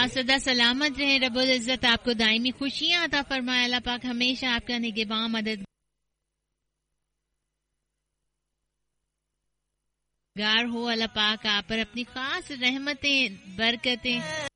आप सदा सलामत रहे, रब्बुल इज्जत आपको दायमी खुशियां अता फरमाए। अल्लाह पाक हमेशा आपका निगहबान मददगार हो। अल्लाह पाक आप पर अपनी खास रहमतें, बरकतें